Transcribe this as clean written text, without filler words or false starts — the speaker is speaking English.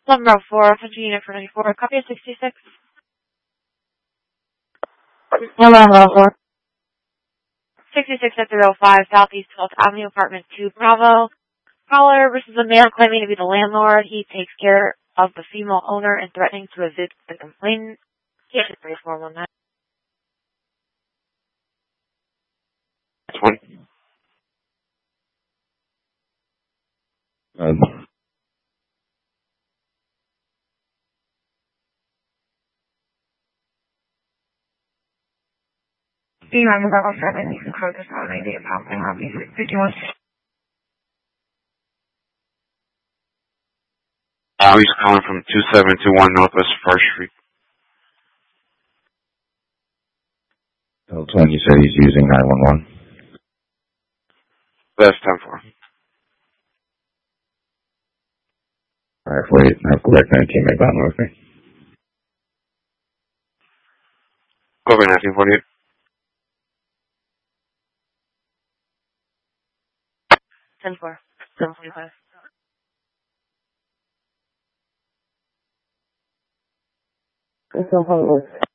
Number 4, Country Unit for 94, copy of 66. Hello, 4. 66 at 305 Southeast 12th Avenue, Apartment 2, Bravo. Caller versus a man claiming to be the landlord. He takes care of the female owner and threatening to evict the complainant. He has 3419. 20. B-Line Level 7, you can close this all night, the apartment, obviously, 51. He's calling from 2721 Northwest 1st Street. Elton, you said he's using 911. That's 10-4. Alright, wait, I've collected a teammate bound with me. Go over 1948. 10-4. 745. It's so hard.